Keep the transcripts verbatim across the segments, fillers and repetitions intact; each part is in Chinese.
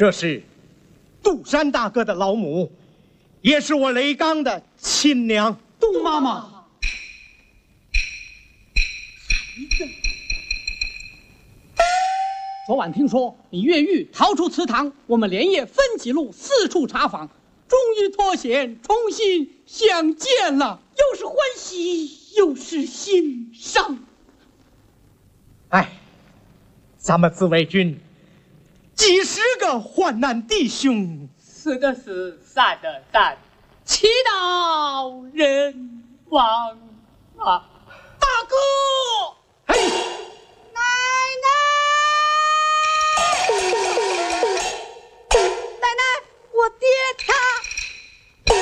这是杜山大哥的老母，也是我雷刚的亲娘杜妈妈。孩子，昨晚听说你越狱逃出祠堂，我们连夜分几路四处查访，终于脱险，重新相见了， 又是欢喜又是心伤。 哎，咱们自卫军几十个患难弟兄， 死的死，散的散，祈祷人亡啊！大哥， 嘿， 奶奶，奶奶，我爹他，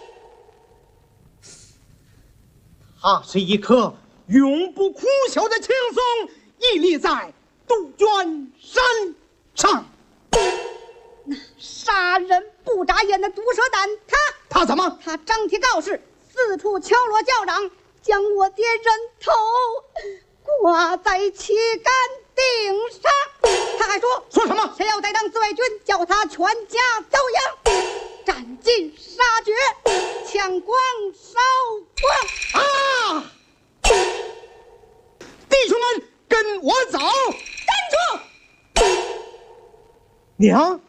他是一颗永不枯朽的青松，屹立在杜鹃山上。 那杀人不眨眼的毒蛇胆，他他怎么？ 他张贴告示，四处敲锣叫嚷，将我爹人头挂在旗杆顶上。他还说说什么？ 谁要再当自卫军，叫他全家遭殃，斩尽杀绝，抢光烧光啊！弟兄们，跟我走！ 站住！ 娘。